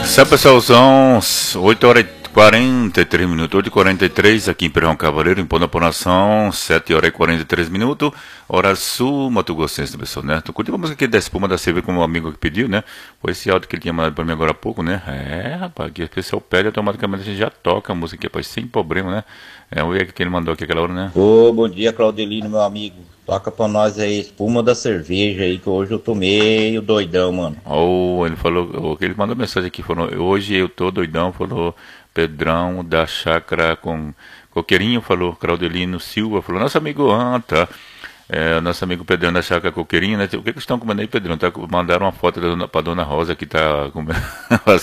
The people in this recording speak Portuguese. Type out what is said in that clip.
Sabe, pessoal, são 8 horas e 43 minutos, 8h43 aqui em Perrão Cavaleiro, em Ponaponação, 7 horas e 43 minutos, hora sul, Mato Grossense, pessoal, né? Tu curtiu a música aqui da Espuma da Cerveja, como um amigo que pediu, né? Foi esse áudio que ele tinha mandado pra mim agora há pouco, né? Rapaz, que o pessoal pede, automaticamente a gente já toca a música aqui, rapaz, sem problema, né? Vamos ver o que ele mandou aqui aquela hora, né? Ô, bom dia, Claudelino, meu amigo. Toca pra nós aí, espuma da cerveja aí, que hoje eu tô meio doidão, mano. Ou ele falou, ele mandou mensagem aqui, falou, hoje eu tô doidão, falou Pedrão da Chácara com Coqueirinho, falou Claudelino Silva, falou, nosso amigo Anta, nosso amigo Pedrão da Chácara Coqueirinho, né? O que que estão comendo aí, Pedrão? Mandaram uma foto pra dona Rosa que tá comendo